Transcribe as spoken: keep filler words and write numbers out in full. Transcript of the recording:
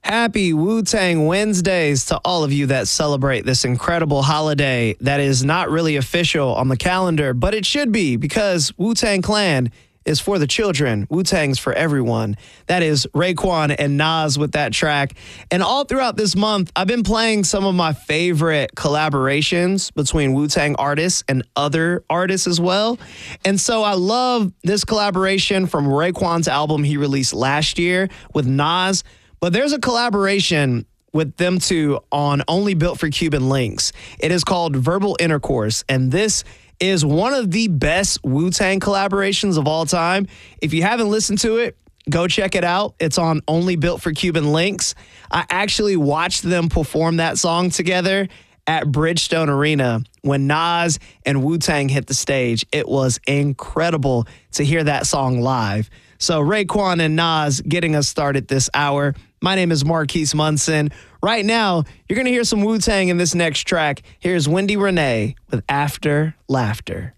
Happy Wu-Tang Wednesdays to all of you that celebrate this incredible holiday that is not really official on the calendar, but it should be because Wu-Tang Clan is for the children. Wu-Tang's for everyone. That is Raekwon and Nas with that track. And all throughout this month, I've been playing some of my favorite collaborations between Wu-Tang artists and other artists as well. And so I love this collaboration from Raekwon's album he released last year with Nas. But there's a collaboration with them two on Only Built for Cuban Links. It is called Verbal Intercourse, and this is one of the best Wu-Tang collaborations of all time. If you haven't listened to it, go check it out. It's on Only Built for Cuban Links. I actually watched them perform that song together at Bridgestone Arena when Nas and Wu-Tang hit the stage. It was incredible to hear that song live. So Raekwon and Nas getting us started this hour. My name is Marquise Munson. Right now, you're going to hear some Wu-Tang in this next track. Here's Wendy Renee with After Laughter.